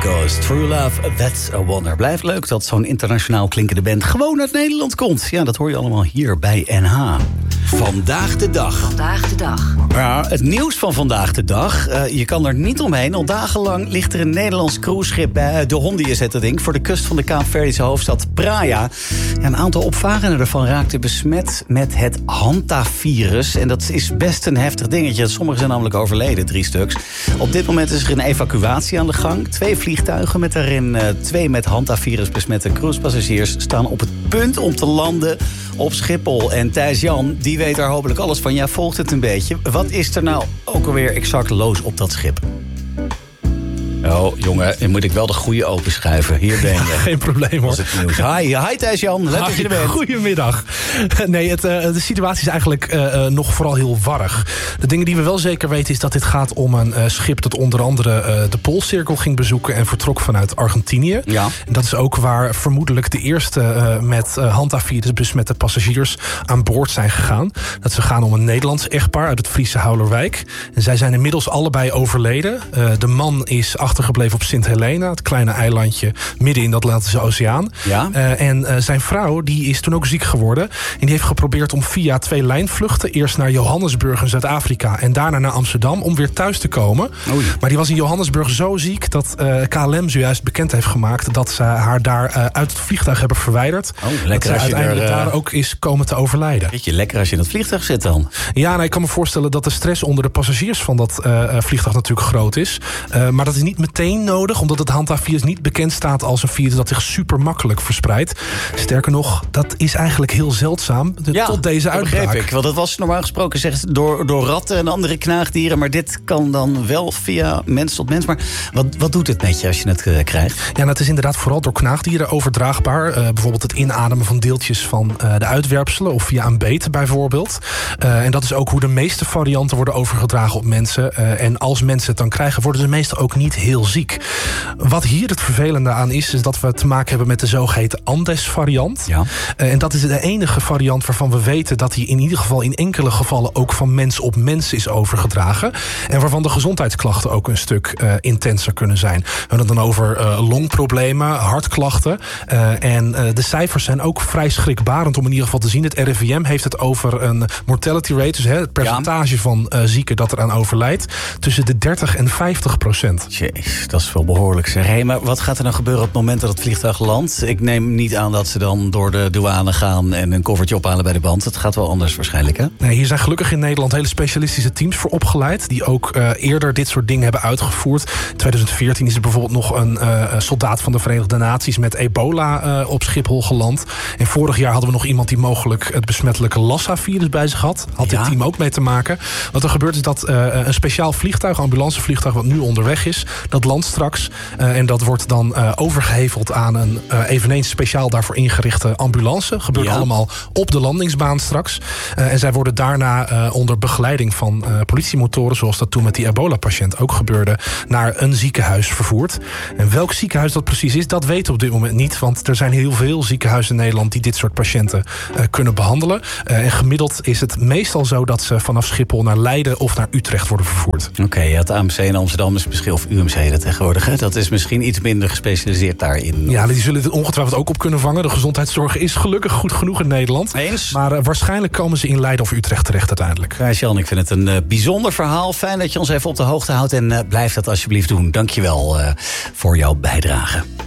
Because True Love, That's a Wonder. Blijft leuk dat zo'n internationaal klinkende band gewoon uit Nederland komt. Ja, dat hoor je allemaal hier bij NH. Vandaag de dag. Vandaag de dag. Ja, het nieuws van vandaag de dag. Je kan er niet omheen. Al dagenlang ligt er een Nederlands cruiseschip bij de Hondië, zet dat ding, voor de kust van de Kaapverdische hoofdstad Praia. Ja, een aantal opvarenden ervan raakten besmet met het hantavirus. En dat is best een heftig dingetje. Sommigen zijn namelijk overleden, 3 stuks. Op dit moment is er een evacuatie aan de gang. 2 vliegtuigen met daarin 2 met hantavirus besmette cruisepassagiers staan op het punt om te landen op Schiphol. En Thijs-Jan, die weet daar hopelijk alles van. Ja, volgt het een beetje. Wat is er nou ook alweer exact los op dat schip? Oh, jongen, dan moet ik wel de goede openschuiven. Hier ben je. Geen probleem, hoor. Dat is het nieuws. Hi Thijs-Jan. Leuk dat je er bent. Goedemiddag. Nee, de situatie is eigenlijk nog vooral heel warrig. De dingen die we wel zeker weten is dat dit gaat om een schip dat onder andere de Poolcirkel ging bezoeken en vertrok vanuit Argentinië. Ja. En dat is ook waar vermoedelijk de eerste met hantavirus besmette passagiers aan boord zijn gegaan. Dat ze gaan om een Nederlands echtpaar uit het Friese Houwerwijk. En zij zijn inmiddels allebei overleden. De man is achtergebleven op Sint Helena, het kleine eilandje midden in de Atlantische Oceaan. Ja. En zijn vrouw die is toen ook ziek geworden. En die heeft geprobeerd om via 2 lijnvluchten, eerst naar Johannesburg in Zuid-Afrika en daarna naar Amsterdam, om weer thuis te komen. Oei. Maar die was in Johannesburg zo ziek dat KLM zojuist bekend heeft gemaakt dat ze haar daar uit het vliegtuig hebben verwijdtuig. Dat ze uiteindelijk daar ook is komen te overlijden. Beetje lekker als je in het vliegtuig zit dan. Ja, nou, ik kan me voorstellen dat de stress onder de passagiers van dat vliegtuig natuurlijk groot is. Maar dat is niet meteen nodig, omdat het hantavirus niet bekend staat als een virus dat zich super makkelijk verspreidt. Sterker nog, dat is eigenlijk heel zeldzaam tot deze uitbraak. Begreep ik, want dat was normaal gesproken zegt door ratten en andere knaagdieren, maar dit kan dan wel via mens tot mens. Maar wat doet het met je als je het krijgt? Ja, nou, het is inderdaad vooral door knaagdieren overdraagbaar. Bijvoorbeeld het inademen van deeltjes van de uitwerpselen of via een beet bijvoorbeeld. En dat is ook hoe de meeste varianten worden overgedragen op mensen. En als mensen het dan krijgen, worden ze meestal ook niet heel ziek. Wat hier het vervelende aan is dat we te maken hebben met de zogeheten Andes-variant. Ja. En dat is de enige variant waarvan we weten dat die in ieder geval in enkele gevallen ook van mens op mens is overgedragen. En waarvan de gezondheidsklachten ook een stuk intenser kunnen zijn. We hebben het dan over longproblemen, hartklachten. En de cijfers zijn ook vrij schrikbarend om in ieder geval te zien. Het RIVM heeft het over een mortality rate, dus het percentage van zieken dat eraan overlijdt, tussen de 30 en 50%. Jeez, dat is wel behoorlijk zeg. Hey, maar wat gaat er nou gebeuren op het moment dat het vliegtuig landt? Ik neem niet aan dat ze dan door de douane gaan en een koffertje ophalen bij de band. Het gaat wel anders waarschijnlijk, hè? Nee, hier zijn gelukkig in Nederland hele specialistische teams voor opgeleid, die ook eerder dit soort dingen hebben uitgevoerd. In 2014 is er bijvoorbeeld nog een soldaat van de Verenigde Naties met ebola op Schiphol geland. En vorig jaar hadden we nog iemand die mogelijk het besmettelijke Lassa-virus bij zich had. Had dit team ook mee te maken. Wat er gebeurt is dat een speciaal vliegtuig, ambulancevliegtuig wat nu onderweg is, dat landt straks. En dat wordt dan overgeheveld aan een eveneens speciaal daarvoor ingerichte ambulance. Gebeurt allemaal op de landingsbaan straks. En zij worden daarna onder begeleiding van politiemotoren, zoals dat toen met die ebola-patiënt ook gebeurde, naar een ziekenhuis vervoerd. En welk ziekenhuis dat precies is, dat weten we op dit moment niet. Want er zijn heel veel ziekenhuizen in Nederland die dit soort patiënten kunnen behandelen. En gemiddeld is het meestal zo dat ze vanaf Schiphol naar Leiden of naar Utrecht worden vervoerd. Oké, het AMC in Amsterdam is misschien, of UMC dat tegenwoordig, hè? Dat is misschien iets minder gespecialiseerd daarin. Ja, die zullen het ongetwijfeld ook op kunnen vangen. De gezondheidszorg is gelukkig goed genoeg in Nederland. Eens. Maar waarschijnlijk komen ze in Leiden of Utrecht terecht uiteindelijk. Jan, ik vind het een bijzonder verhaal. Fijn dat je ons even op de hoogte houdt en blijf dat alsjeblieft doen. Dank je wel voor jouw bijdrage.